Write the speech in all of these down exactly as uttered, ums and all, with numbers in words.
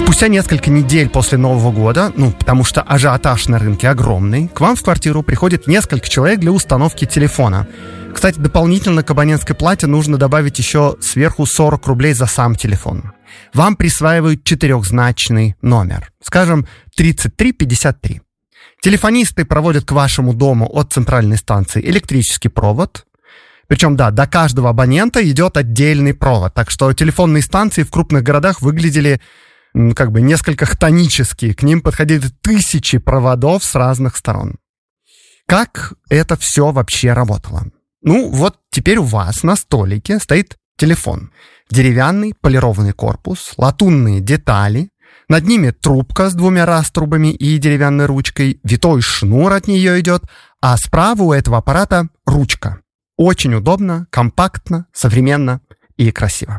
Спустя несколько недель после Нового года, ну, потому что ажиотаж на рынке огромный, к вам в квартиру приходит несколько человек для установки телефона. Кстати, дополнительно к абонентской плате нужно добавить еще сверху сорок рублей за сам телефон. Вам присваивают четырехзначный номер, скажем, тридцать три пятьдесят три. Телефонисты проводят к вашему дому от центральной станции электрический провод. Причем, да, до каждого абонента идет отдельный провод, так что телефонные станции в крупных городах выглядели как бы несколько хтонически, к ним подходили тысячи проводов с разных сторон. Как это все вообще работало? Ну, вот теперь у вас на столике стоит телефон. Деревянный полированный корпус, латунные детали, над ними трубка с двумя раструбами и деревянной ручкой, витой шнур от нее идет, а справа у этого аппарата ручка. Очень удобно, компактно, современно и красиво.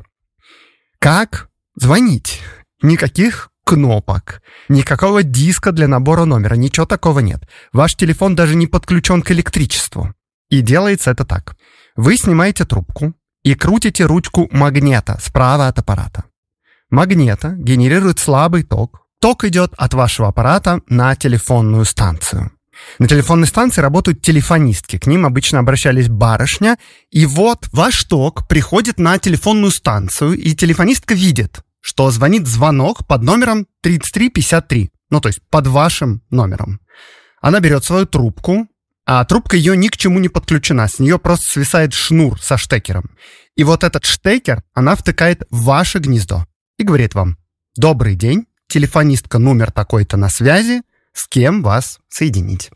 Как звонить? Никаких кнопок, никакого диска для набора номера, ничего такого нет. Ваш телефон даже не подключен к электричеству. И делается это так. Вы снимаете трубку и крутите ручку магнита справа от аппарата. Магнита генерирует слабый ток. Ток идет от вашего аппарата на телефонную станцию. На телефонной станции работают телефонистки. К ним обычно обращались барышня. И вот ваш ток приходит на телефонную станцию, и телефонистка видит, что звонит звонок под номером тридцать три пятьдесят три. Ну, то есть под вашим номером. Она берет свою трубку, а трубка ее ни к чему не подключена. С нее просто свисает шнур со штекером. И вот этот штекер она втыкает в ваше гнездо и говорит вам: «Добрый день, телефонистка номер такой-то на связи, с кем вас соединить?»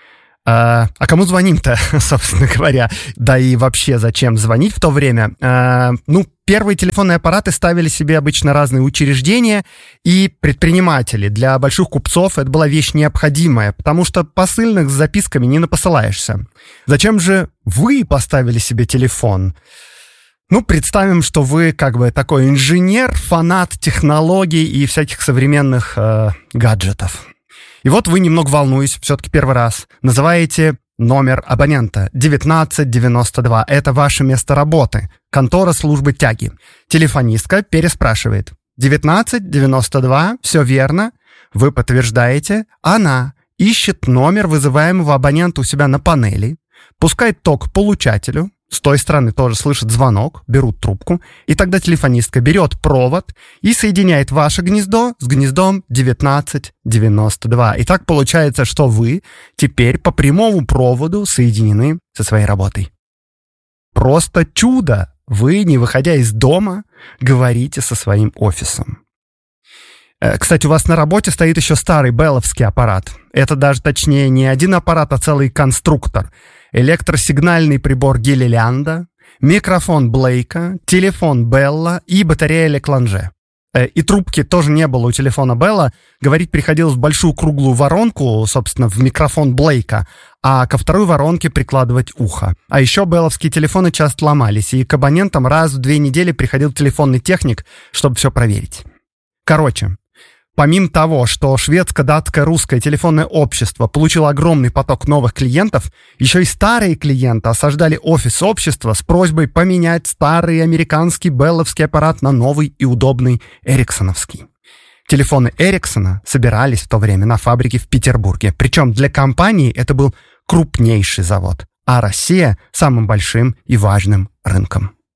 А, а кому звоним-то, собственно говоря? Да и вообще, зачем звонить в то время? А, ну, первые телефонные аппараты ставили себе обычно разные учреждения и предприниматели. Для больших купцов это была вещь необходимая, потому что посыльных с записками не напосылаешься. Зачем же вы поставили себе телефон? Ну, представим, что вы как бы такой инженер, фанат технологий и всяких современных э, гаджетов. И вот вы, немного волнуясь, все-таки первый раз, называете номер абонента девятнадцать девяносто два. Это ваше место работы, контора службы тяги. Телефонистка переспрашивает: девятнадцать девяносто два, все верно? Вы подтверждаете. Она ищет номер вызываемого абонента у себя на панели, пускает ток получателю. С той стороны тоже слышит звонок, берут трубку, и тогда телефонистка берет провод и соединяет ваше гнездо с гнездом девятнадцать девяносто два. И так получается, что вы теперь по прямому проводу соединены со своей работой. Просто чудо! Вы, не выходя из дома, говорите со своим офисом. Кстати, у вас на работе стоит еще старый белловский аппарат. Это даже точнее не один аппарат, а целый конструктор. Электросигнальный прибор Гиллилянда, микрофон Блейка, телефон Белла и батарея Лекланже. И трубки тоже не было у телефона Белла. Говорить приходилось в большую круглую воронку, собственно, в микрофон Блейка, а ко второй воронке прикладывать ухо. А еще белловские телефоны часто ломались, и к абонентам раз в две недели приходил телефонный техник, чтобы все проверить. Короче, помимо того, что шведско-датско-русское телефонное общество получило огромный поток новых клиентов, еще и старые клиенты осаждали офис общества с просьбой поменять старый американский белловский аппарат на новый и удобный эриксоновский. Телефоны Эриксона собирались в то время на фабрике в Петербурге. Причем для компании это был крупнейший завод, а Россия — самым большим и важным рынком.